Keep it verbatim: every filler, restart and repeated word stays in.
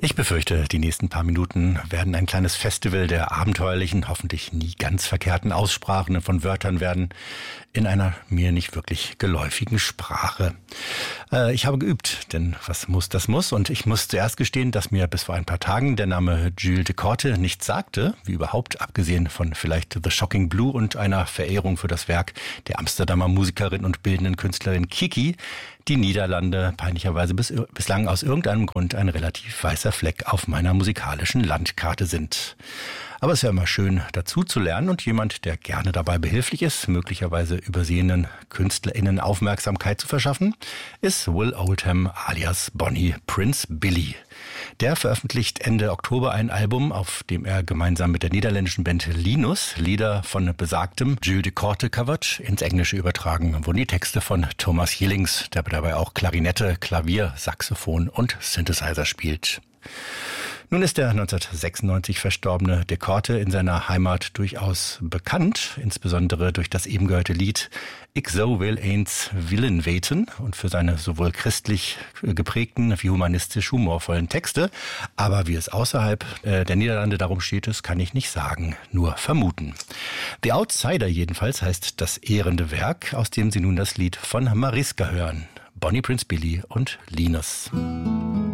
Ich befürchte, die nächsten paar Minuten werden ein kleines Festival der abenteuerlichen, hoffentlich nie ganz verkehrten Aussprachen von Wörtern werden, in einer mir nicht wirklich geläufigen Sprache. Äh, ich habe geübt, denn was muss, das muss. Und ich muss zuerst gestehen, dass mir bis vor ein paar Tagen der Name Jules de Korte nichts sagte, wie überhaupt, abgesehen von vielleicht The Shocking Blue und einer Verehrung für das Werk der Amsterdamer Musikerin und bildenden Künstlerin Kiki, die Niederlande peinlicherweise bis, bislang aus irgendeinem Grund ein relativ weißer Fleck auf meiner musikalischen Landkarte sind. Aber es ist ja immer schön, dazu zu lernen, und jemand, der gerne dabei behilflich ist, möglicherweise übersehenen KünstlerInnen Aufmerksamkeit zu verschaffen, ist Will Oldham alias Bonnie Prince Billy. Der veröffentlicht Ende Oktober ein Album, auf dem er gemeinsam mit der niederländischen Band Linus Lieder von besagtem Jules de Korte covert. Ins Englische übertragen wurden die Texte von Thomas Jillings, der dabei auch Klarinette, Klavier, Saxophon und Synthesizer spielt. Nun ist der neunzehnhundertsechsundneunzig verstorbene de Korte in seiner Heimat durchaus bekannt, insbesondere durch das eben gehörte Lied Ich so will eens willen weten und für seine sowohl christlich geprägten wie humanistisch humorvollen Texte. Aber wie es außerhalb äh, der Niederlande darum steht, das kann ich nicht sagen, nur vermuten. The Outsider jedenfalls heißt das ehrende Werk, aus dem Sie nun das Lied von Mariska hören. Bonnie Prince Billy und Linus.